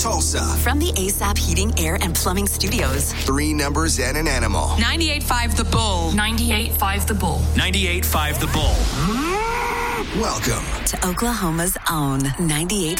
Tulsa. From the ASAP Heating, Air, and Plumbing Studios. 3 numbers and an animal. 98.5 The Bull. 98.5 The Bull. 98.5 The Bull. Welcome to Oklahoma's own 98.5